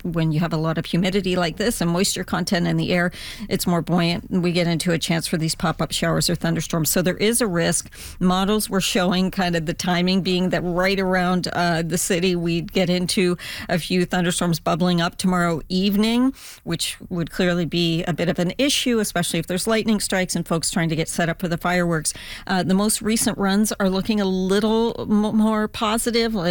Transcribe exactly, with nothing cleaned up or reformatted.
when you have a lot of humidity like this and moisture content in the air, it's more buoyant, and we get into a chance for these pop-up showers or thunderstorms. So there is a risk. Models were showing kind of the timing being that right around uh, the city, we'd get into a few thunderstorms bubbling up tomorrow evening, which would clearly be a bit of an issue, especially if there's lightning strikes and folks trying to get set up for the fireworks. Uh, the most recent runs are looking a little m- more positive.